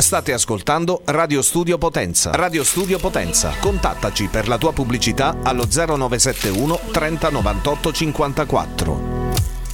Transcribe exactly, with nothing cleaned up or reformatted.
State ascoltando Radio Studio Potenza. Radio Studio Potenza. Contattaci per la tua pubblicità allo zero nove sette uno trenta novantotto cinquantaquattro.